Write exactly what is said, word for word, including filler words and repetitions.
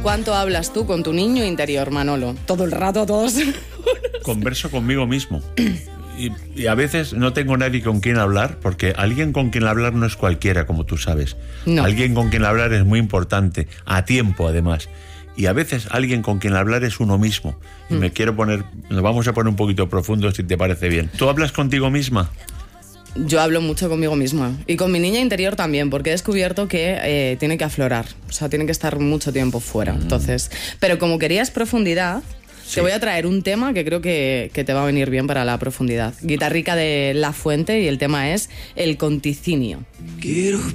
¿Cuánto hablas tú con tu niño interior, Manolo? Todo el rato, todos. Converso conmigo mismo. Y, y a veces no tengo nadie con quien hablar, porque alguien con quien hablar no es cualquiera, como tú sabes. No. Alguien con quien hablar es muy importante, a tiempo además. Y a veces alguien con quien hablar es uno mismo. Y mm. me quiero poner, nos vamos a poner un poquito profundo si te parece bien. ¿Tú hablas contigo misma? Yo hablo mucho conmigo misma y con mi niña interior también, porque he descubierto que eh, tiene que aflorar, o sea, tiene que estar mucho tiempo fuera. Mm. Entonces, pero como querías profundidad, sí. te voy a traer un tema que creo que, que te va a venir bien para la profundidad. Guitarrica de La Fuente y el tema es el conticinio. Quiero